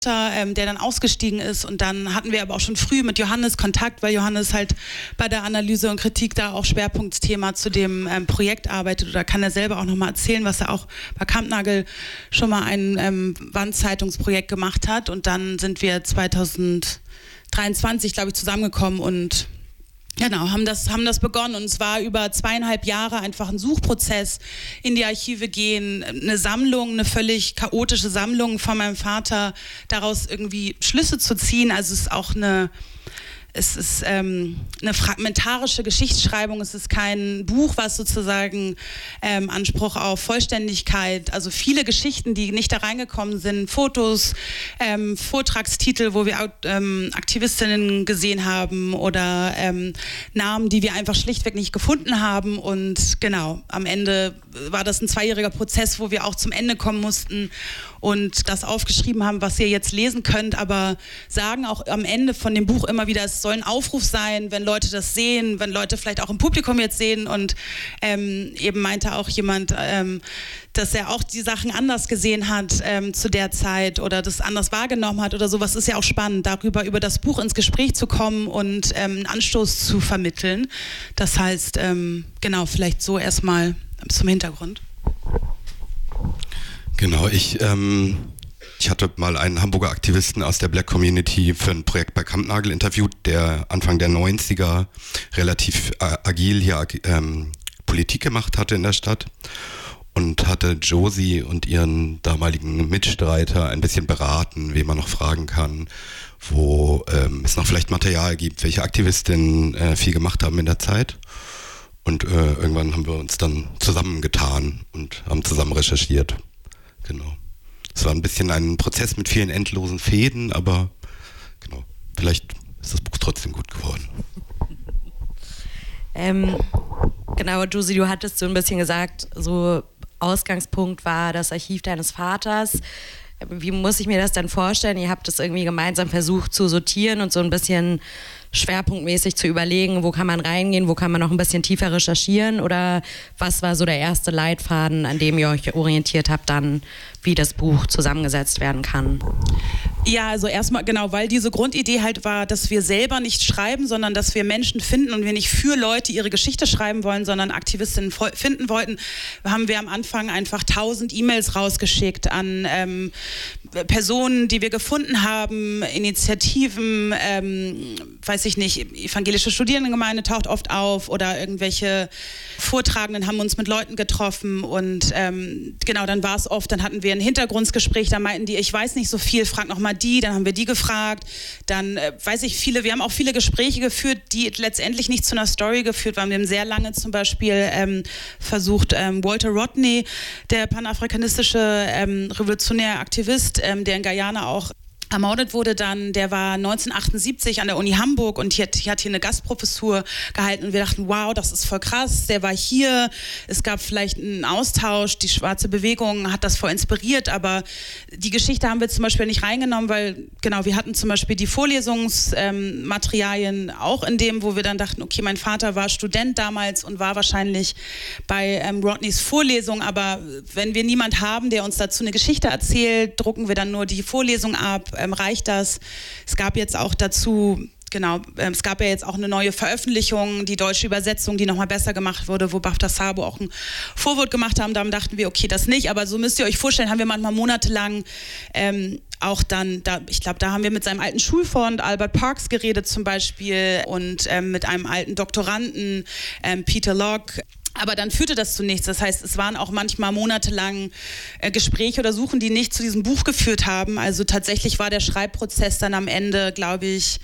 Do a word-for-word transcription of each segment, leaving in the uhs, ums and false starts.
Ähm, der dann ausgestiegen ist, und dann hatten wir aber auch schon früh mit Johannes Kontakt, weil Johannes halt bei der Analyse und Kritik da auch Schwerpunktthema zu dem ähm, Projekt arbeitet, oder kann er selber auch nochmal erzählen, was er auch bei Kampnagel schon mal ein ähm, Wandzeitungsprojekt gemacht hat, und dann sind wir zweitausenddreiundzwanzig, glaube ich, zusammengekommen und genau, haben das, haben das begonnen, und es war über zweieinhalb Jahre einfach ein Suchprozess, in die Archive gehen, eine Sammlung, eine völlig chaotische Sammlung von meinem Vater, daraus irgendwie Schlüsse zu ziehen. Also es ist auch eine, es ist ähm, eine fragmentarische Geschichtsschreibung, es ist kein Buch, was sozusagen ähm, Anspruch auf Vollständigkeit, also viele Geschichten, die nicht da reingekommen sind, Fotos, ähm, Vortragstitel, wo wir ähm, Aktivistinnen gesehen haben, oder ähm, Namen, die wir einfach schlichtweg nicht gefunden haben, und genau, am Ende war das ein zweijähriger Prozess, wo wir auch zum Ende kommen mussten und das aufgeschrieben haben, was ihr jetzt lesen könnt, aber sagen auch am Ende von dem Buch immer wieder, es soll ein Aufruf sein, wenn Leute das sehen, wenn Leute vielleicht auch im Publikum jetzt sehen, und ähm, eben meinte auch jemand, ähm, dass er auch die Sachen anders gesehen hat ähm, zu der Zeit oder das anders wahrgenommen hat oder sowas. Ist ja auch spannend, darüber über das Buch ins Gespräch zu kommen und ähm, einen Anstoß zu vermitteln. Das heißt, ähm, genau, vielleicht so erstmal zum Hintergrund. Genau, ich, ähm, ich hatte mal einen Hamburger Aktivisten aus der Black Community für ein Projekt bei Kampnagel interviewt, der Anfang der neunziger relativ äh, agil hier ähm, Politik gemacht hatte in der Stadt, und hatte Josie und ihren damaligen Mitstreiter ein bisschen beraten, wen man noch fragen kann, wo ähm, es noch vielleicht Material gibt, welche Aktivistinnen äh, viel gemacht haben in der Zeit. Und äh, irgendwann haben wir uns dann zusammengetan und haben zusammen recherchiert. Genau. Es war ein bisschen ein Prozess mit vielen endlosen Fäden, aber genau, vielleicht ist das Buch trotzdem gut geworden. Ähm, genau, Josie, du hattest so ein bisschen gesagt, so Ausgangspunkt war das Archiv deines Vaters. Wie muss ich mir das dann vorstellen? Ihr habt es irgendwie gemeinsam versucht zu sortieren und so ein bisschen schwerpunktmäßig zu überlegen, wo kann man reingehen, wo kann man noch ein bisschen tiefer recherchieren, oder was war so der erste Leitfaden, an dem ihr euch orientiert habt, dann wie das Buch zusammengesetzt werden kann? Ja, also erstmal genau, weil diese Grundidee halt war, dass wir selber nicht schreiben, sondern dass wir Menschen finden und wir nicht für Leute ihre Geschichte schreiben wollen, sondern Aktivistinnen finden wollten, haben wir am Anfang einfach tausend E-Mails rausgeschickt an ähm, Personen, die wir gefunden haben, Initiativen, ähm, weiß ich nicht, evangelische Studierendengemeinde taucht oft auf, oder irgendwelche Vortragenden haben uns mit Leuten getroffen, und ähm, genau, dann war es oft, dann hatten wir ein Hintergrundgespräch, da meinten die, ich weiß nicht so viel, frag noch mal die, dann haben wir die gefragt, dann äh, weiß ich viele, wir haben auch viele Gespräche geführt, die letztendlich nicht zu einer Story geführt waren. Wir haben sehr lange zum Beispiel ähm, versucht, ähm, Walter Rodney, der panafrikanistische ähm, revolutionäre Aktivist, ähm, der in Guyana auch ermordet wurde dann, der war neunzehnhundertachtundsiebzig an der Uni Hamburg und hier hat, hier hat hier eine Gastprofessur gehalten, und wir dachten, wow, das ist voll krass, der war hier, es gab vielleicht einen Austausch, die schwarze Bewegung hat das voll inspiriert, aber die Geschichte haben wir zum Beispiel nicht reingenommen, weil genau, wir hatten zum Beispiel die Vorlesungsmaterialien ähm, auch in dem, wo wir dann dachten, okay, mein Vater war Student damals und war wahrscheinlich bei ähm, Rodneys Vorlesung, aber wenn wir niemand haben, der uns dazu eine Geschichte erzählt, drucken wir dann nur die Vorlesung ab. Ähm, reicht das? Es gab jetzt auch dazu, genau, ähm, es gab ja jetzt auch eine neue Veröffentlichung, die deutsche Übersetzung, die nochmal besser gemacht wurde, wo Bafta Sabo auch ein Vorwort gemacht haben. Darum dachten wir, okay, das nicht, aber so müsst ihr euch vorstellen, haben wir manchmal monatelang ähm, auch dann, da, ich glaube, da haben wir mit seinem alten Schulfreund Albert Parks geredet zum Beispiel, und ähm, mit einem alten Doktoranden, ähm, Peter Locke. Aber dann führte das zu nichts. Das heißt, es waren auch manchmal monatelang äh, Gespräche oder Suchen, die nicht zu diesem Buch geführt haben. Also tatsächlich war der Schreibprozess dann am Ende, glaube ich,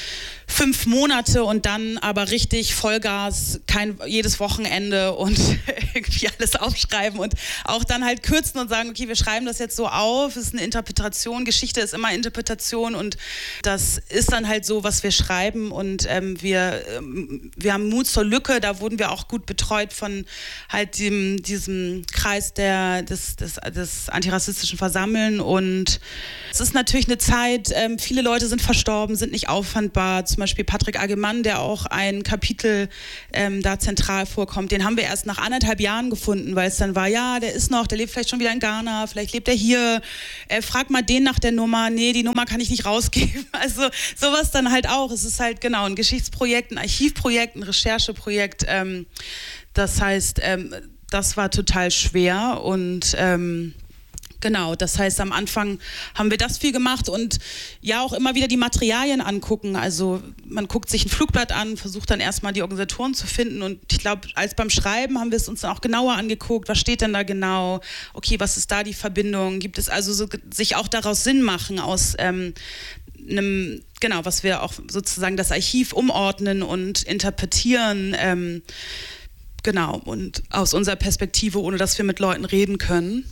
fünf Monate, und dann aber richtig Vollgas, kein jedes Wochenende und irgendwie alles aufschreiben und auch dann halt kürzen und sagen, okay, wir schreiben das jetzt so auf, es ist eine Interpretation, Geschichte ist immer Interpretation, und das ist dann halt so, was wir schreiben, und ähm, wir, ähm, wir haben Mut zur Lücke, da wurden wir auch gut betreut von halt dem, diesem Kreis der, des, des, des antirassistischen Versammeln, und es ist natürlich eine Zeit, ähm, viele Leute sind verstorben, sind nicht auffindbar, zum Beispiel Patrick Agemann, der auch ein Kapitel ähm, da zentral vorkommt, den haben wir erst nach anderthalb Jahren gefunden, weil es dann war, ja, der ist noch, der lebt vielleicht schon wieder in Ghana, vielleicht lebt er hier, äh, frag mal den nach der Nummer, nee, die Nummer kann ich nicht rausgeben. Also sowas dann halt auch. Es ist halt genau ein Geschichtsprojekt, ein Archivprojekt, ein Rechercheprojekt. Ähm, das heißt, ähm, das war total schwer und ähm, genau, das heißt, am Anfang haben wir das viel gemacht und ja auch immer wieder die Materialien angucken. Also man guckt sich ein Flugblatt an, versucht dann erstmal die Organisatoren zu finden und ich glaube, als beim Schreiben haben wir es uns dann auch genauer angeguckt, was steht denn da genau, okay, was ist da die Verbindung, gibt es also so, sich auch daraus Sinn machen aus ähm, einem, genau, was wir auch sozusagen das Archiv umordnen und interpretieren, ähm, genau, und aus unserer Perspektive, ohne dass wir mit Leuten reden können.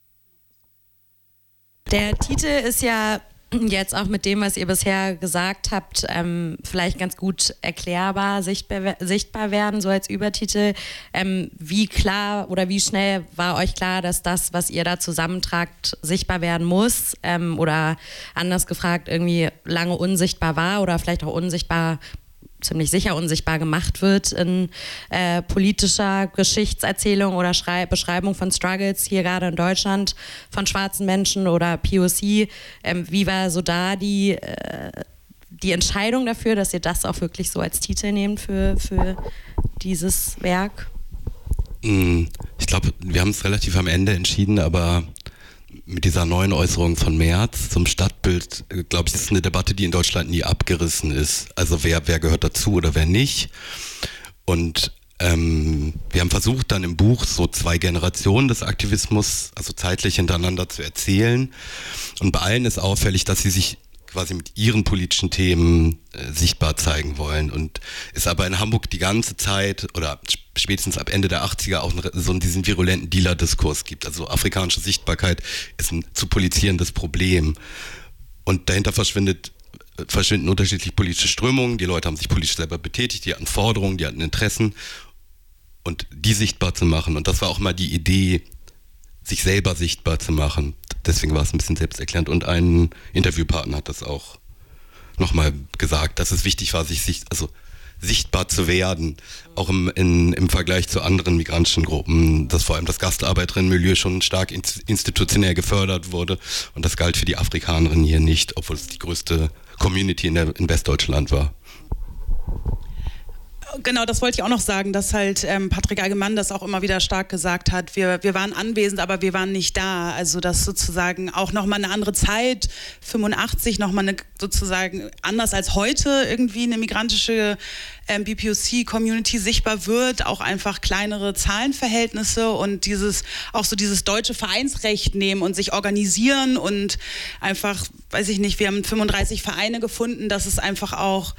Der Titel ist ja jetzt auch mit dem, was ihr bisher gesagt habt, ähm, vielleicht ganz gut erklärbar, sichtbar, sichtbar werden, so als Übertitel. Ähm, wie klar oder wie schnell war euch klar, dass das, was ihr da zusammentragt, sichtbar werden muss? Ähm, oder anders gefragt, irgendwie lange unsichtbar war oder vielleicht auch unsichtbar ziemlich sicher unsichtbar gemacht wird in äh, politischer Geschichtserzählung oder Schrei- Beschreibung von Struggles hier gerade in Deutschland von schwarzen Menschen oder P O C. Ähm, wie war so da die, äh, die Entscheidung dafür, dass ihr das auch wirklich so als Titel nehmt für, für dieses Werk? Ich glaube, wir haben es relativ am Ende entschieden, aber mit dieser neuen Äußerung von Merz zum Stadtbild, glaube ich, ist eine Debatte, die in Deutschland nie abgerissen ist. Also wer, wer gehört dazu oder wer nicht. Und ähm, wir haben versucht, dann im Buch so zwei Generationen des Aktivismus, also zeitlich hintereinander zu erzählen. Und bei allen ist auffällig, dass sie sich quasi mit ihren politischen Themen äh, sichtbar zeigen wollen und ist aber in Hamburg die ganze Zeit oder spätestens ab Ende der achtziger auch so diesen virulenten Dealer-Diskurs gibt. Also afrikanische Sichtbarkeit ist ein zu polizierendes Problem und dahinter verschwindet, verschwinden unterschiedliche politische Strömungen, die Leute haben sich politisch selber betätigt, die hatten Forderungen, die hatten Interessen und die sichtbar zu machen und das war auch mal die Idee, sich selber sichtbar zu machen. Deswegen war es ein bisschen selbsterklärend und ein Interviewpartner hat das auch nochmal gesagt, dass es wichtig war, sich, sich also sichtbar zu werden, auch im, in, im Vergleich zu anderen migrantischen Gruppen, dass vor allem das Gastarbeiterinnenmilieu schon stark institutionell gefördert wurde und das galt für die Afrikanerinnen hier nicht, obwohl es die größte Community in, der, in Westdeutschland war. Genau, das wollte ich auch noch sagen, dass halt ähm, Patrick Agemann das auch immer wieder stark gesagt hat. Wir, wir waren anwesend, aber wir waren nicht da. Also dass sozusagen auch nochmal eine andere Zeit, fünfundachtzig, nochmal eine sozusagen anders als heute irgendwie eine migrantische ähm, B P O C-Community sichtbar wird, auch einfach kleinere Zahlenverhältnisse und dieses auch so dieses deutsche Vereinsrecht nehmen und sich organisieren und einfach, weiß ich nicht, wir haben fünfunddreißig Vereine gefunden, dass es einfach auch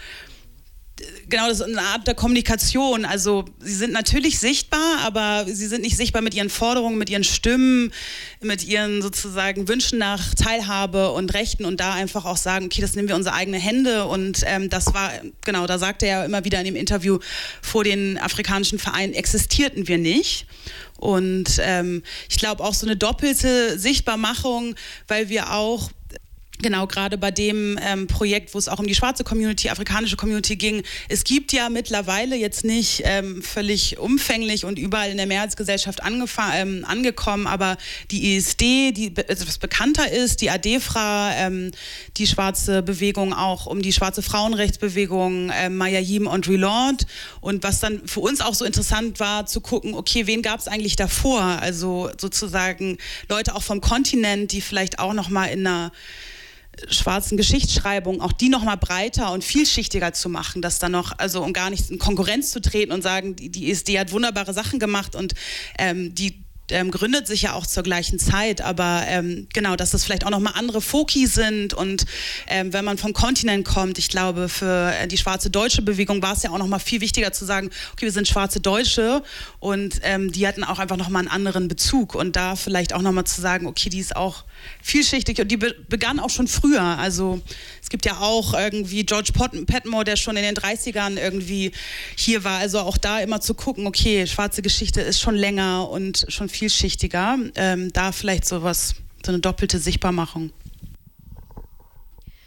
genau, das ist eine Art der Kommunikation. Also sie sind natürlich sichtbar, aber sie sind nicht sichtbar mit ihren Forderungen, mit ihren Stimmen, mit ihren sozusagen Wünschen nach Teilhabe und Rechten und da einfach auch sagen, okay, das nehmen wir in unsere eigenen Hände und ähm, das war, genau, da sagte er immer wieder in dem Interview, vor den afrikanischen Vereinen existierten wir nicht. Und ähm, ich glaube auch so eine doppelte Sichtbarmachung, weil wir auch genau, gerade bei dem ähm, Projekt, wo es auch um die schwarze Community, afrikanische Community ging, es gibt ja mittlerweile jetzt nicht ähm, völlig umfänglich und überall in der Mehrheitsgesellschaft ähm, angekommen, aber die I S D, die etwas bekannter ist, die ADEFRA, ähm, die schwarze Bewegung auch um die schwarze Frauenrechtsbewegung, ähm, Mayayim und Relord und was dann für uns auch so interessant war, zu gucken, okay, wen gab es eigentlich davor? Also sozusagen Leute auch vom Kontinent, die vielleicht auch nochmal in einer schwarzen Geschichtsschreibung, auch die noch mal breiter und vielschichtiger zu machen, dass dann noch, also um gar nicht in Konkurrenz zu treten und sagen, die, die I S D hat wunderbare Sachen gemacht und ähm, die ähm, gründet sich ja auch zur gleichen Zeit, aber ähm, genau, dass das vielleicht auch nochmal andere Foki sind und ähm, wenn man vom Kontinent kommt, ich glaube, für äh, die schwarze deutsche Bewegung war es ja auch nochmal viel wichtiger zu sagen, okay, wir sind schwarze Deutsche und ähm, die hatten auch einfach nochmal einen anderen Bezug und da vielleicht auch nochmal zu sagen, okay, die ist auch vielschichtig und die be- begann auch schon früher, also es gibt ja auch irgendwie George Pot- Petmore, der schon in den dreißigern irgendwie hier war, also auch da immer zu gucken, okay, schwarze Geschichte ist schon länger und schon vielschichtiger, ähm, da vielleicht sowas, so eine doppelte Sichtbarmachung.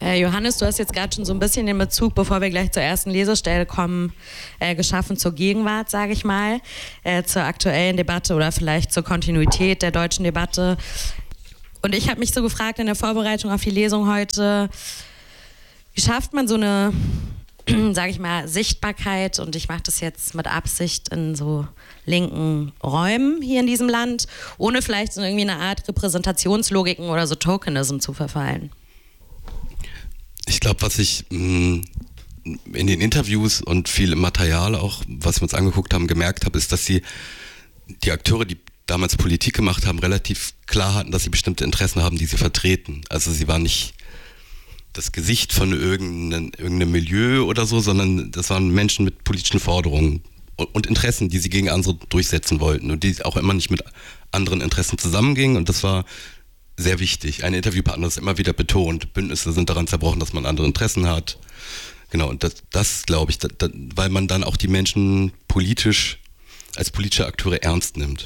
Äh, Johannes, du hast jetzt gerade schon so ein bisschen den Bezug, bevor wir gleich zur ersten Lesestelle kommen, äh, geschaffen zur Gegenwart, sage ich mal, äh, zur aktuellen Debatte oder vielleicht zur Kontinuität der deutschen Debatte. Und ich habe mich so gefragt in der Vorbereitung auf die Lesung heute, wie schafft man so eine, sage ich mal, Sichtbarkeit, und ich mache das jetzt mit Absicht in so linken Räumen hier in diesem Land, ohne vielleicht so irgendwie eine Art Repräsentationslogiken oder so Tokenism zu verfallen? Ich glaube, was ich mh, in den Interviews und viel im Material auch, was wir uns angeguckt haben, gemerkt habe, ist, dass sie, die Akteure, die damals Politik gemacht haben, relativ klar hatten, dass sie bestimmte Interessen haben, die sie vertreten. Also sie waren nicht das Gesicht von irgendeinem, irgendeinem Milieu oder so, sondern das waren Menschen mit politischen Forderungen und, und Interessen, die sie gegen andere durchsetzen wollten und die auch immer nicht mit anderen Interessen zusammengingen, und das war sehr wichtig. Ein Interviewpartner ist immer wieder betont, Bündnisse sind daran zerbrochen, dass man andere Interessen hat. Genau, und das, das glaube ich, da, da, weil man dann auch die Menschen politisch, als politische Akteure ernst nimmt.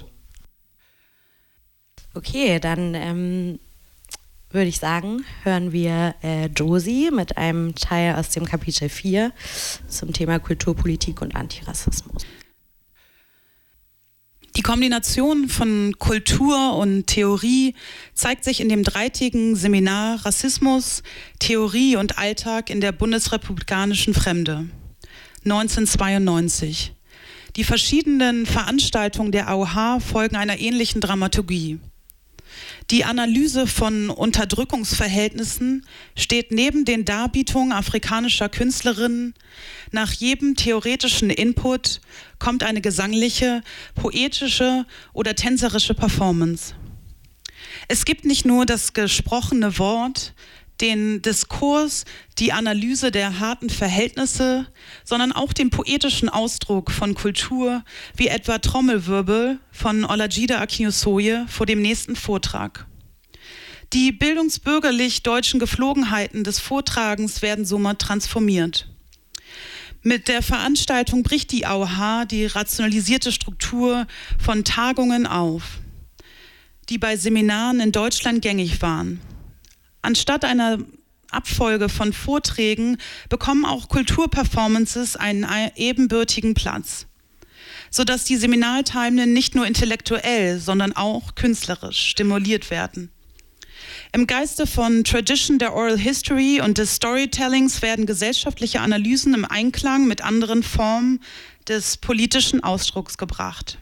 Okay, dann ähm, würde ich sagen, hören wir äh, Josie mit einem Teil aus dem Kapitel vier zum Thema Kulturpolitik und Antirassismus. Die Kombination von Kultur und Theorie zeigt sich in dem dreitägigen Seminar Rassismus, Theorie und Alltag in der bundesrepublikanischen Fremde neunzehnhundertzweiundneunzig. Die verschiedenen Veranstaltungen der A O H folgen einer ähnlichen Dramaturgie. Die Analyse von Unterdrückungsverhältnissen steht neben den Darbietungen afrikanischer Künstlerinnen. Nach jedem theoretischen Input kommt eine gesangliche, poetische oder tänzerische Performance. Es gibt nicht nur das gesprochene Wort, den Diskurs, die Analyse der harten Verhältnisse, sondern auch den poetischen Ausdruck von Kultur, wie etwa Trommelwirbel von Olajide Akinnuoye vor dem nächsten Vortrag. Die bildungsbürgerlich-deutschen Geflogenheiten des Vortragens werden somit transformiert. Mit der Veranstaltung bricht die A O H die rationalisierte Struktur von Tagungen auf, die bei Seminaren in Deutschland gängig waren. Anstatt einer Abfolge von Vorträgen bekommen auch Kulturperformances einen ebenbürtigen Platz, sodass die Seminarteilnehmenden nicht nur intellektuell, sondern auch künstlerisch stimuliert werden. Im Geiste von Tradition der Oral History und des Storytellings werden gesellschaftliche Analysen im Einklang mit anderen Formen des politischen Ausdrucks gebracht.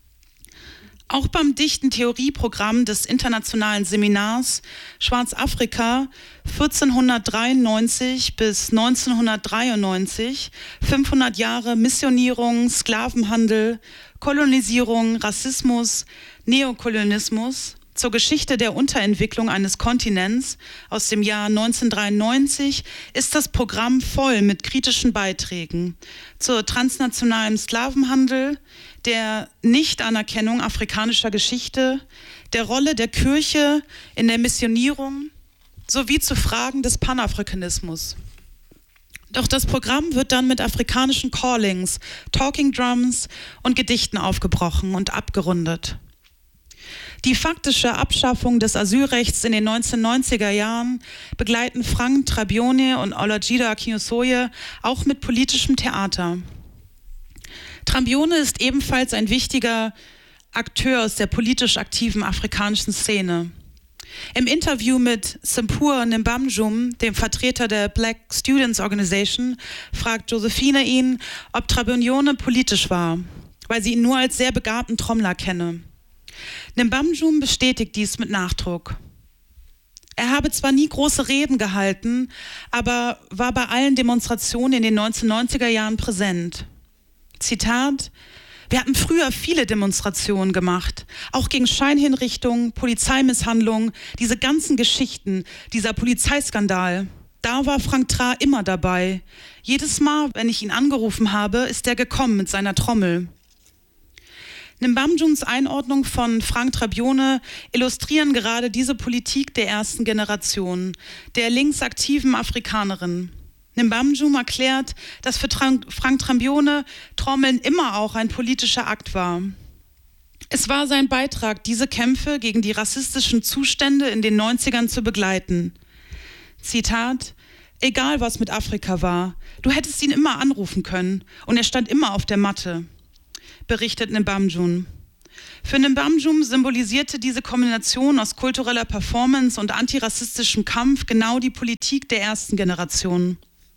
Auch beim dichten Theorieprogramm des internationalen Seminars Schwarzafrika vierzehnhundertdreiundneunzig bis neunzehnhundertdreiundneunzig, fünfhundert Jahre Missionierung, Sklavenhandel, Kolonisierung, Rassismus, Neokolonialismus, zur Geschichte der Unterentwicklung eines Kontinents aus dem Jahr neunzehnhundertdreiundneunzig ist das Programm voll mit kritischen Beiträgen zur transnationalen Sklavenhandel, der Nichtanerkennung afrikanischer Geschichte, der Rolle der Kirche in der Missionierung sowie zu Fragen des Panafrikanismus. Doch das Programm wird dann mit afrikanischen Callings, Talking Drums und Gedichten aufgebrochen und abgerundet. Die faktische Abschaffung des Asylrechts in den neunzehnhundertneunziger Jahren begleiten Frank Trabione und Olajide Akinnuoye auch mit politischem Theater. Trabione ist ebenfalls ein wichtiger Akteur aus der politisch aktiven afrikanischen Szene. Im Interview mit Simpur Nimbamjum, dem Vertreter der Black Students Organization, fragt Josephine ihn, ob Trabione politisch war, weil sie ihn nur als sehr begabten Trommler kenne. Nimbamjum bestätigt dies mit Nachdruck. Er habe zwar nie große Reden gehalten, aber war bei allen Demonstrationen in den neunzehnhundertneunziger Jahren präsent. Zitat: Wir hatten früher viele Demonstrationen gemacht, auch gegen Scheinhinrichtungen, Polizeimisshandlungen, diese ganzen Geschichten, dieser Polizeiskandal. Da war Frank Tra immer dabei. Jedes Mal, wenn ich ihn angerufen habe, ist er gekommen mit seiner Trommel. Nimbamjums Einordnung von Frank Trabione illustrieren gerade diese Politik der ersten Generation, der linksaktiven Afrikanerin. Nimbamjum erklärt, dass für Frank Trabione Trommeln immer auch ein politischer Akt war. Es war sein Beitrag, diese Kämpfe gegen die rassistischen Zustände in den neunzigern zu begleiten. Zitat: Egal was mit Afrika war, du hättest ihn immer anrufen können und er stand immer auf der Matte, berichtet Mbamjun. Für Mbamjun symbolisierte diese Kombination aus kultureller Performance und antirassistischem Kampf genau die Politik der ersten Generation.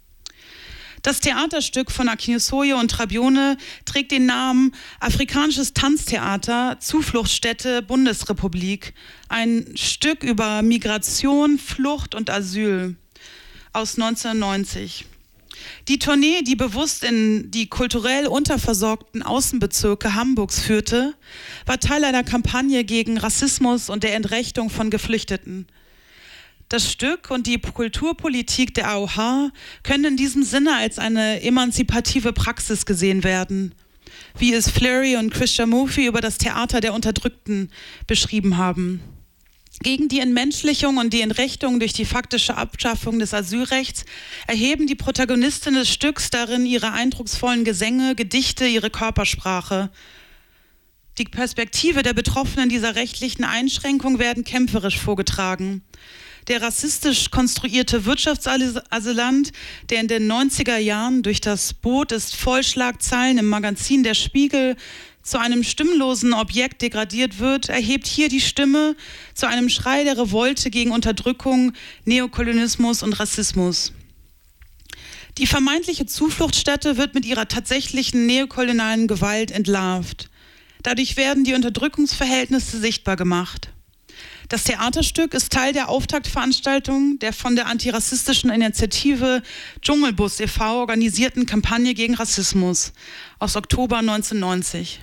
Das Theaterstück von Akinnuoye und Trabione trägt den Namen Afrikanisches Tanztheater, Zufluchtsstätte, Bundesrepublik, ein Stück über Migration, Flucht und Asyl aus neunzehnhundertneunzig. Die Tournee, die bewusst in die kulturell unterversorgten Außenbezirke Hamburgs führte, war Teil einer Kampagne gegen Rassismus und der Entrechtung von Geflüchteten. Das Stück und die Kulturpolitik der A O H können in diesem Sinne als eine emanzipative Praxis gesehen werden, wie es Fleury und Christian Murphy über das Theater der Unterdrückten beschrieben haben. Gegen die Entmenschlichung und die Entrechtung durch die faktische Abschaffung des Asylrechts erheben die Protagonistinnen des Stücks darin ihre eindrucksvollen Gesänge, Gedichte, ihre Körpersprache. Die Perspektive der Betroffenen dieser rechtlichen Einschränkung werden kämpferisch vorgetragen. Der rassistisch konstruierte Wirtschaftsasylant, der in den neunziger Jahren durch das Boot ist Vollschlagzeilen im Magazin Der Spiegel zu einem stimmlosen Objekt degradiert wird, erhebt hier die Stimme zu einem Schrei der Revolte gegen Unterdrückung, Neokolonialismus und Rassismus. Die vermeintliche Zufluchtsstätte wird mit ihrer tatsächlichen neokolonialen Gewalt entlarvt. Dadurch werden die Unterdrückungsverhältnisse sichtbar gemacht. Das Theaterstück ist Teil der Auftaktveranstaltung der von der antirassistischen Initiative Dschungelbus e V organisierten Kampagne gegen Rassismus aus Oktober neunzehnhundertneunzig.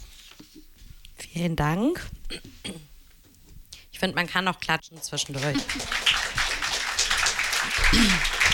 Vielen Dank. Ich finde, man kann auch klatschen zwischendurch.